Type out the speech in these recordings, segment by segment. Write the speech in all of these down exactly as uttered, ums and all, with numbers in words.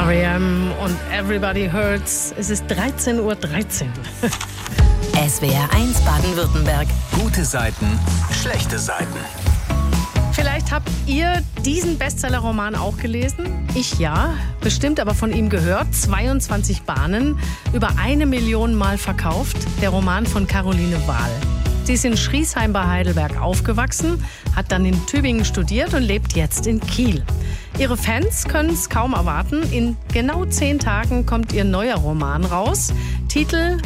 R E M und Everybody Hurts. Es ist dreizehn Uhr dreizehn. S W R eins Baden-Württemberg. Gute Seiten, schlechte Seiten. Vielleicht habt ihr diesen Bestseller-Roman auch gelesen. Ich ja, bestimmt aber von ihm gehört. zweiundzwanzig Bahnen, über eine Million Mal verkauft. Der Roman von Caroline Wahl. Sie ist in Schriesheim bei Heidelberg aufgewachsen, hat dann in Tübingen studiert und lebt jetzt in Kiel. Ihre Fans können es kaum erwarten. In genau zehn Tagen kommt ihr neuer Roman raus. Titel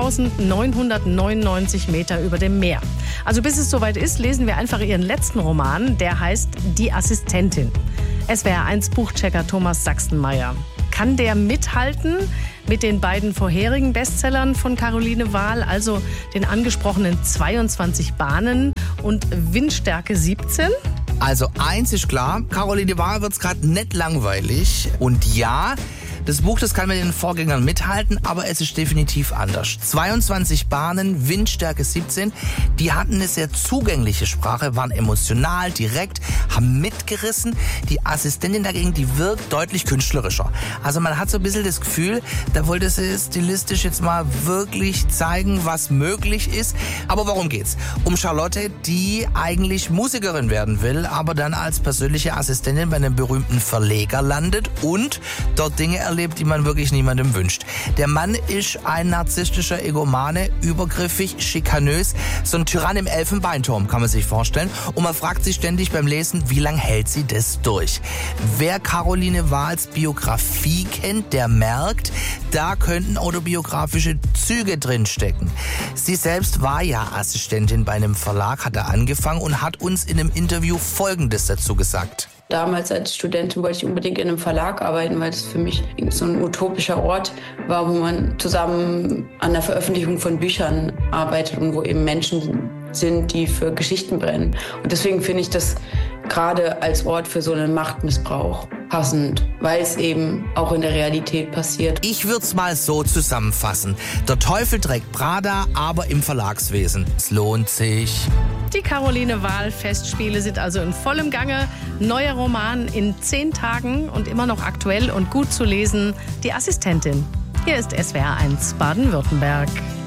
eintausendneunhundertneunundneunzig Meter über dem Meer. Also bis es soweit ist, lesen wir einfach ihren letzten Roman. Der heißt Die Assistentin. S W R eins Buchchecker Thomas Sachsenmeier. Kann der mithalten mit den beiden vorherigen Bestsellern von Caroline Wahl, also den angesprochenen zweiundzwanzig Bahnen und Windstärke siebzehn? Also eins ist klar, Caroline Wahl wird's gerade nicht langweilig. Und ja, das Buch, das kann mit den Vorgängern mithalten, aber es ist definitiv anders. zweiundzwanzig Bahnen, Windstärke siebzehn, die hatten eine sehr zugängliche Sprache, waren emotional, direkt, haben mitgerissen. Die Assistentin dagegen, die wirkt deutlich künstlerischer. Also man hat so ein bisschen das Gefühl, da wollte sie stilistisch jetzt mal wirklich zeigen, was möglich ist. Aber worum geht's? Um Charlotte, die eigentlich Musikerin werden will, aber dann als persönliche Assistentin bei einem berühmten Verleger landet und dort Dinge erlebt, die man wirklich niemandem wünscht. Der Mann ist ein narzisstischer Egomane, übergriffig, schikanös, so ein Tyrann im Elfenbeinturm, kann man sich vorstellen. Und man fragt sich ständig beim Lesen, wie lange hält sie das durch? Wer Caroline Wahls Biografie kennt, der merkt, da könnten autobiografische Züge drinstecken. Sie selbst war ja Assistentin bei einem Verlag, hat da angefangen und hat uns in einem Interview Folgendes dazu gesagt. Damals als Studentin wollte ich unbedingt in einem Verlag arbeiten, weil das für mich so ein utopischer Ort war, wo man zusammen an der Veröffentlichung von Büchern arbeitet und wo eben Menschen sind, die für Geschichten brennen. Und deswegen finde ich das gerade als Ort für so einen Machtmissbrauch passend, weil es eben auch in der Realität passiert. Ich würde es mal so zusammenfassen. Der Teufel trägt Prada, aber im Verlagswesen. Es lohnt sich. Die Caroline Wahl Festspiele sind also in vollem Gange. Neuer Roman in zehn Tagen und immer noch aktuell und gut zu lesen. Die Assistentin. Hier ist S W R eins Baden-Württemberg.